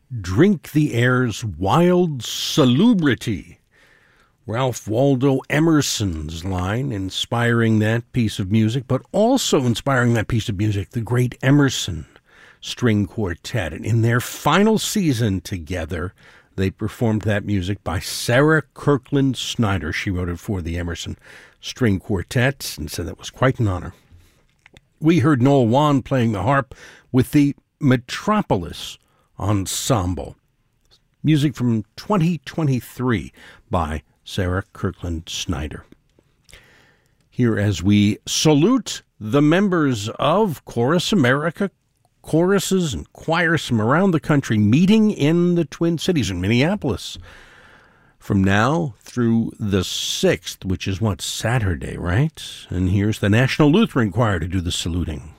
Drink the Air's Wild Salubrity. Ralph Waldo Emerson's line, inspiring that piece of music, but also inspiring that piece of music, the great Emerson String Quartet. And in their final season together, they performed that music by Sarah Kirkland Snyder. She wrote it for the Emerson String Quartet and said that was quite an honor. We heard Noel Wann playing the harp with the Metropolis Ensemble. Music from 2023 by Sarah Kirkland Snyder. Here as we salute the members of Chorus America, choruses and choirs from around the country meeting in the Twin Cities in Minneapolis from now through the 6th, which is Saturday, right? And here's the National Lutheran Choir to do the saluting.